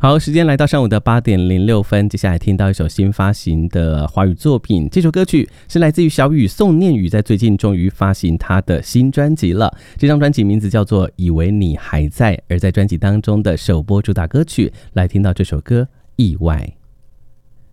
好，时间来到上午的8:06，接下来听到一首新发行的华语作品。这首歌曲是来自于小雨宋念宇，在最近终于发行他的新专辑了。这张专辑名字叫做《以为你还在》，而在专辑当中的首播主打歌曲，来听到这首歌《意外》。